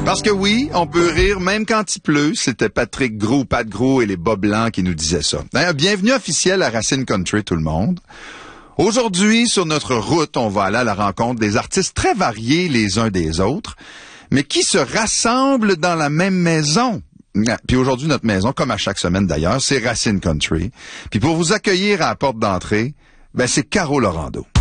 Parce que oui, on peut rire même quand il pleut. C'était Patrick Gros, Pat Gros et les bas blancs qui nous disaient ça. Bienvenue officiel à Racine Country, tout le monde. Aujourd'hui, sur notre route, on va aller à la rencontre des artistes très variés les uns des autres, mais qui se rassemblent dans la même maison. Puis aujourd'hui, notre maison, comme à chaque semaine d'ailleurs, c'est Racine Country. Puis pour vous accueillir à la porte d'entrée, c'est Caro Laurando.